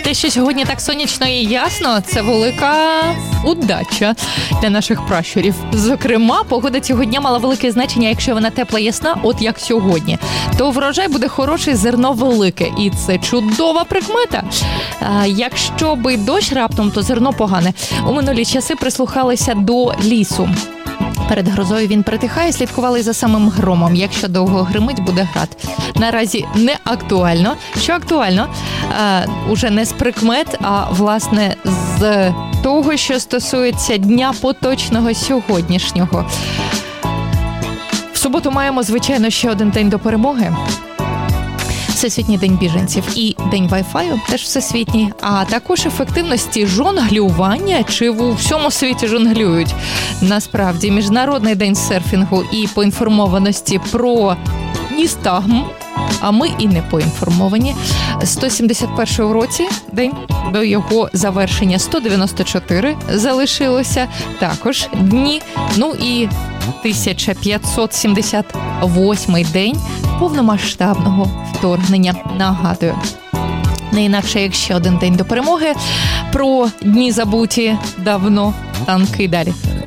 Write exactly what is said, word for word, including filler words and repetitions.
Те, що сьогодні так сонячно і ясно, це велика удача для наших пращурів. Зокрема, погода цього дня мала велике значення, якщо вона тепла, ясна, от як сьогодні. То врожай буде хороший, зерно велике. І це чудова прикмета. А якщо би дощ раптом, то зерно погане. У минулі часи прислухалися до лісу. Перед грозою він притихає, слідкували за самим громом. Якщо довго гримить, буде град. Наразі не актуально. Що актуально? А, уже не з прикмет, а, власне, з того, що стосується дня поточного сьогоднішнього. В суботу маємо, звичайно, ще один день до перемоги. Всесвітній день біженців і день вай-фаю, теж всесвітній, а також ефективності жонглювання, чи в всьому світі жонглюють. Насправді, Міжнародний день серфінгу і поінформованості про ністагм, а ми і не поінформовані. сто сімдесят першому році, день до його завершення, сто дев'яносто чотири залишилося також дні. Ну і тисяча п'ятсот сімдесят восьмий день повномасштабного вторгнення, нагадую. Не інакше, як ще один день до перемоги. Про дні забуті давно, танки далі.